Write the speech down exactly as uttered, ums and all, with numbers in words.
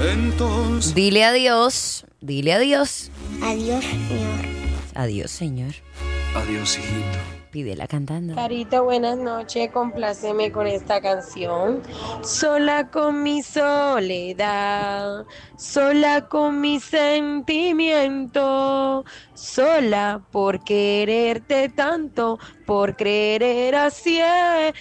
Entonces. Dile adiós, dile adiós. Adiós, señor. Adiós, señor. Adiós, hijito. Pídela cantando. Carita, buenas noches, compláceme con esta canción. Sola con mi soledad, sola con mi sentimiento, sola por quererte tanto, por creer así.